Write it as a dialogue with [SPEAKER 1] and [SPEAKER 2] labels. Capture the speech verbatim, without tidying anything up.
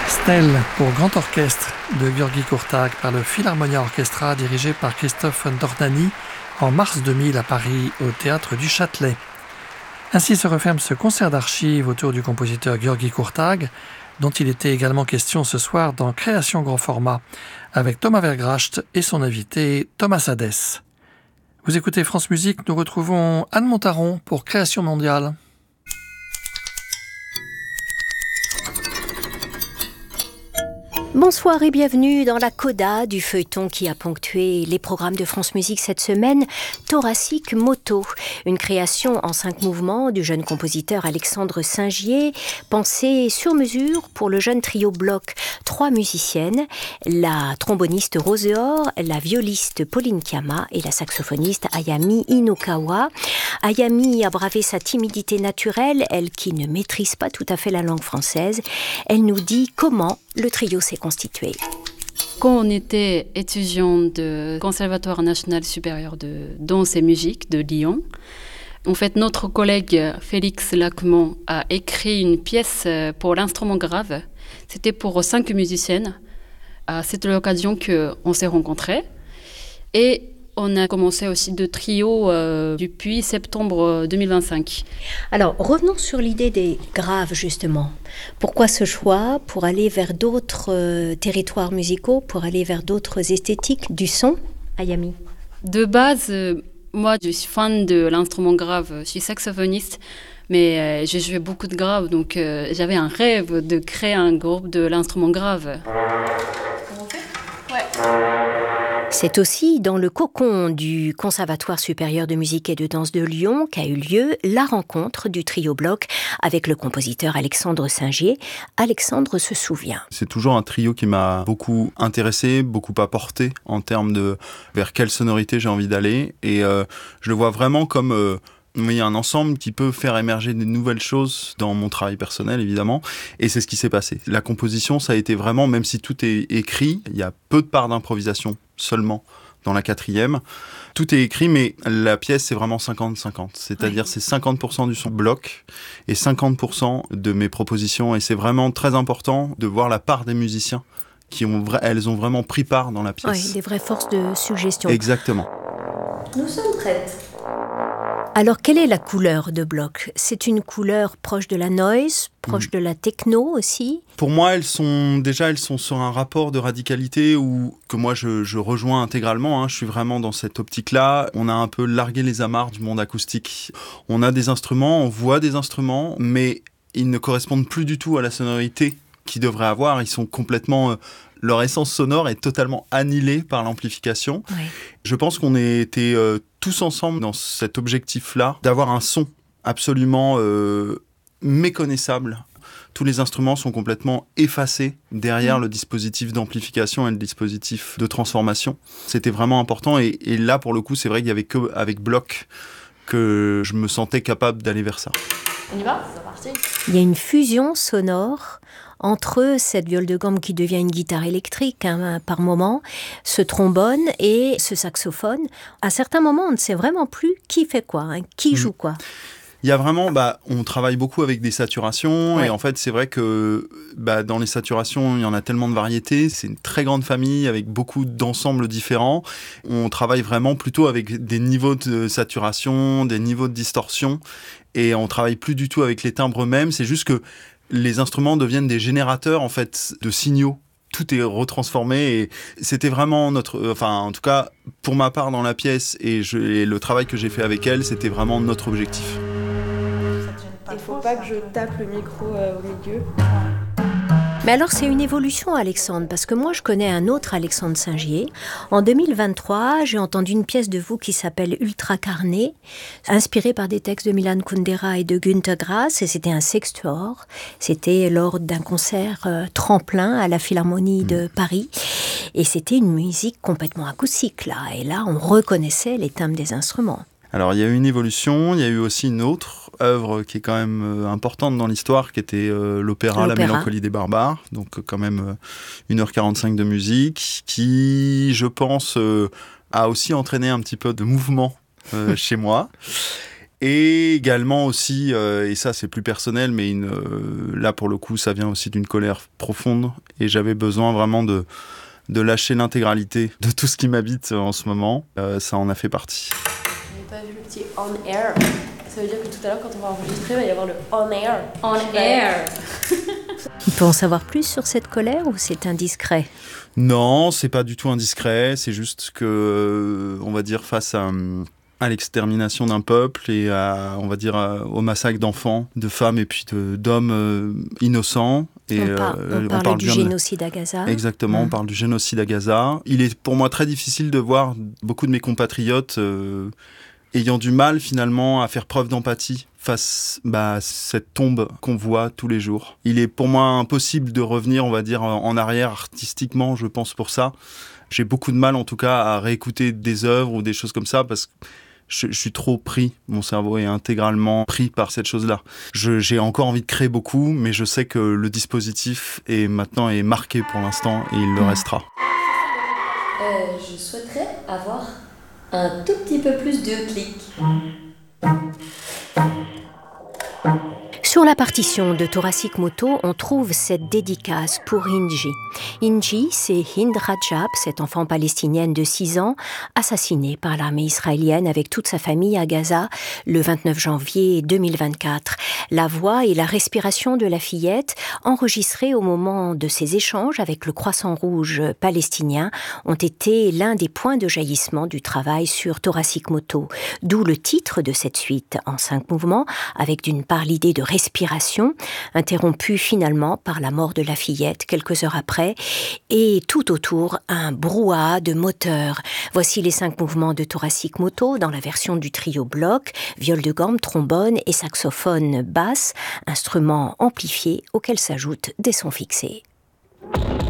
[SPEAKER 1] Snell pour grand orchestre de György Kurtág par le Philharmonia Orchestra dirigé par Christophe Dornani en mars deux mille à Paris au Théâtre du Châtelet. Ainsi se referme ce concert d'archives autour du compositeur György Kurtág, dont il était également question ce soir dans Création grand format, avec Thomas Vergracht et son invité Thomas Hadès. Vous écoutez France Musique, nous retrouvons Anne Montaron pour Création mondiale.
[SPEAKER 2] Bonsoir et bienvenue dans la coda du feuilleton qui a ponctué les programmes de France Musique cette semaine, Thoracique Moto, une création en cinq mouvements du jeune compositeur Alexandre Singier, pensée sur mesure pour le jeune trio bloc. Trois musiciennes, la tromboniste Roseor, la violiste Pauline Kiama et la saxophoniste Ayami Inokawa. Ayami a bravé sa timidité naturelle, elle qui ne maîtrise pas tout à fait la langue française. Elle nous dit comment le trio s'est constitué.
[SPEAKER 3] Quand on était étudiant du Conservatoire national supérieur de danse et musique de Lyon, en fait, notre collègue Félix Lacmont a écrit une pièce pour l'instrument grave. C'était pour cinq musiciennes. C'était l'occasion qu'on s'est rencontrés. Et on a commencé aussi de trio euh, depuis septembre deux mille vingt-cinq.
[SPEAKER 2] Alors, revenons sur l'idée des graves, justement. Pourquoi ce choix pour aller vers d'autres euh, territoires musicaux, pour aller vers d'autres esthétiques du son, Ayami?
[SPEAKER 3] De base, euh, moi, je suis fan de l'instrument grave. Je suis saxophoniste, mais euh, j'ai joué beaucoup de graves, donc euh, j'avais un rêve de créer un groupe de l'instrument grave.
[SPEAKER 2] Comment on fait ? Ouais. C'est aussi dans le cocon du Conservatoire supérieur de musique et de danse de Lyon qu'a eu lieu la rencontre du trio bloc avec le compositeur Alexandre Singier. Alexandre se souvient.
[SPEAKER 4] C'est toujours un trio qui m'a beaucoup intéressé, beaucoup apporté en termes de vers quelle sonorité j'ai envie d'aller. Et euh, je le vois vraiment comme euh, oui, un ensemble qui peut faire émerger de nouvelles choses dans mon travail personnel, évidemment. Et c'est ce qui s'est passé. La composition, ça a été vraiment, même si tout est écrit, il y a peu de parts d'improvisation seulement dans la quatrième. Tout est écrit, mais la pièce, c'est vraiment cinquante cinquante. C'est-à-dire, oui. C'est cinquante pour cent du son bloc et cinquante pour cent de mes propositions. Et c'est vraiment très important de voir la part des musiciens qui ont, elles ont vraiment pris part dans la pièce.
[SPEAKER 2] Oui, des vraies forces de suggestion.
[SPEAKER 4] Exactement.
[SPEAKER 2] Nous sommes prêtes. Alors, quelle est la couleur de bloc ? C'est une couleur proche de la noise, proche mmh. de la techno aussi ?
[SPEAKER 4] Pour moi, elles sont déjà elles sont sur un rapport de radicalité où, que moi je, je rejoins intégralement. Hein, je suis vraiment dans cette optique-là. On a un peu largué les amarres du monde acoustique. On a des instruments, on voit des instruments, mais ils ne correspondent plus du tout à la sonorité qu'ils devraient avoir. Ils sont complètement... Euh, leur essence sonore est totalement annihilée par l'amplification. Oui. Je pense qu'on était euh, tous ensemble dans cet objectif-là, d'avoir un son absolument euh, méconnaissable. Tous les instruments sont complètement effacés derrière mmh. le dispositif d'amplification et le dispositif de transformation. C'était vraiment important. Et, et là, pour le coup, c'est vrai qu'il n'y avait qu'avec bloc que je me sentais capable d'aller vers ça.
[SPEAKER 2] On y va ? C'est parti. Il y a une fusion sonore entre cette viole de gamme qui devient une guitare électrique hein, par moment, ce trombone et ce saxophone. À certains moments, on ne sait vraiment plus qui fait quoi, hein, qui mmh. joue quoi.
[SPEAKER 4] Il y a vraiment, bah, on travaille beaucoup avec des saturations ouais. et en fait, c'est vrai que bah, dans les saturations, il y en a tellement de variétés. C'est une très grande famille avec beaucoup d'ensembles différents. On travaille vraiment plutôt avec des niveaux de saturation, des niveaux de distorsion et on travaille plus du tout avec les timbres eux-mêmes. C'est juste que les instruments deviennent des générateurs en fait de signaux. Tout est retransformé et c'était vraiment notre... Enfin, en tout cas, pour ma part dans la pièce et, je, et le travail que j'ai fait avec elle, c'était vraiment notre objectif.
[SPEAKER 5] Il ne faut pas que je tape le micro euh, au milieu.
[SPEAKER 2] Mais alors, c'est une évolution, Alexandre, parce que moi, je connais un autre Alexandre Singier. En deux mille vingt-trois, j'ai entendu une pièce de vous qui s'appelle Ultra Carné, inspirée par des textes de Milan Kundera et de Günter Grass, et c'était un sextuor. C'était lors d'un concert euh, tremplin à la Philharmonie de Paris. Et c'était une musique complètement acoustique, là. Et là, on reconnaissait les timbres des instruments.
[SPEAKER 4] Alors, il y a eu une évolution, il y a eu aussi une autre œuvre qui est quand même euh, importante dans l'histoire, qui était euh, l'opéra, l'opéra La Mélancolie des Barbares, donc euh, quand même euh, une heure quarante-cinq de musique, qui, je pense, euh, a aussi entraîné un petit peu de mouvement euh, chez moi. Et également aussi, euh, et ça c'est plus personnel, mais une, euh, là pour le coup ça vient aussi d'une colère profonde, et j'avais besoin vraiment de, de lâcher l'intégralité de tout ce qui m'habite en ce moment. Euh, ça en a fait partie.
[SPEAKER 5] Je n'ai pas vu le petit on air. Ça veut dire que tout à l'heure quand on va enregistrer, il va y avoir le on air.
[SPEAKER 3] On air.
[SPEAKER 2] On peut en savoir plus sur cette colère ou c'est indiscret ?
[SPEAKER 4] Non, c'est pas du tout indiscret, c'est juste que, euh, on va dire, face à... à l'extermination d'un peuple et à, on va dire, à, au massacre d'enfants, de femmes et puis de, d'hommes euh, innocents. Et,
[SPEAKER 2] on, par,
[SPEAKER 4] euh,
[SPEAKER 2] on parle
[SPEAKER 4] on parle
[SPEAKER 2] du
[SPEAKER 4] bien
[SPEAKER 2] génocide à Gaza.
[SPEAKER 4] Exactement,
[SPEAKER 2] mmh.
[SPEAKER 4] on parle du génocide à Gaza. Il est pour moi très difficile de voir beaucoup de mes compatriotes euh, ayant du mal finalement à faire preuve d'empathie face bah, à cette tombe qu'on voit tous les jours. Il est pour moi impossible de revenir, on va dire, en arrière artistiquement, je pense, pour ça. J'ai beaucoup de mal en tout cas à réécouter des œuvres ou des choses comme ça parce que Je, je suis trop pris, mon cerveau est intégralement pris par cette chose-là. Je, j'ai encore envie de créer beaucoup, mais je sais que le dispositif est maintenant est marqué pour l'instant et il le restera.
[SPEAKER 6] Euh, je souhaiterais avoir un tout petit peu plus de clics.
[SPEAKER 2] Sur la partition de Thoracic Moto, on trouve cette dédicace pour Inji. Inji, c'est Hind Rajab, cette enfant palestinienne de six ans, assassinée par l'armée israélienne avec toute sa famille à Gaza le vingt-neuf janvier deux mille vingt-quatre. La voix et la respiration de la fillette, enregistrées au moment de ses échanges avec le Croissant Rouge palestinien, ont été l'un des points de jaillissement du travail sur Thoracic Moto. D'où le titre de cette suite en cinq mouvements, avec d'une part l'idée de respiration, interrompue finalement par la mort de la fillette quelques heures après, et tout autour un brouhaha de moteurs. Voici les cinq mouvements de Thoracic Moto dans la version du trio bloc, viol de gamme, trombone et saxophone basse, instruments amplifiés auxquels s'ajoutent des sons fixés.